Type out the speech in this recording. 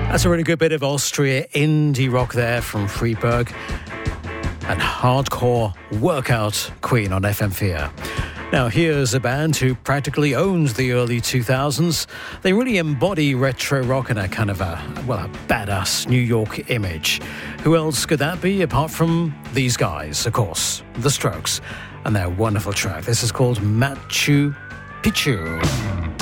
That's a really good bit of Austria indie rock there from Freeburg and hardcore workout queen on FM4. Now here's a band who practically owns the early 2000s. They really embody retro rock in a kind of a badass New York image. Who else could that be apart from these guys, of course, The Strokes, and their wonderful track. This is called Machu Picchu.